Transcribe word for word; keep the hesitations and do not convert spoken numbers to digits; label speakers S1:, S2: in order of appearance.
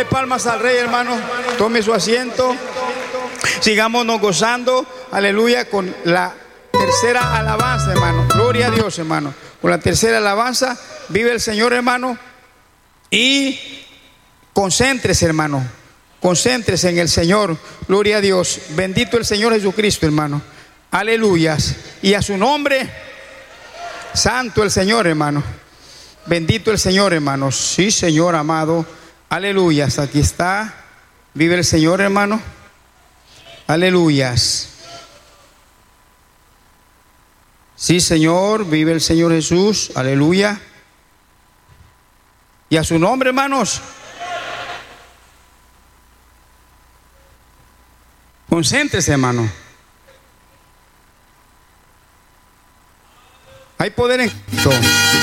S1: palmas al Rey, hermano. Tome su asiento. Sigámonos gozando, aleluya, con la tercera alabanza, hermano. Gloria a Dios, hermano. Con la tercera alabanza, vive el Señor, hermano. Y concéntrese, hermano. Concéntrese en el Señor. Gloria a Dios. Bendito el Señor Jesucristo, hermano. Aleluyas. Y a su nombre, santo el Señor, hermano. Bendito el Señor, hermano. Sí, Señor amado. Aleluyas. Aquí está. Vive el Señor, hermano. Aleluyas. Sí, Señor. Vive el Señor Jesús. Aleluya. Y a su nombre, hermanos. Concéntrese, hermano. Hay poder en Cristo.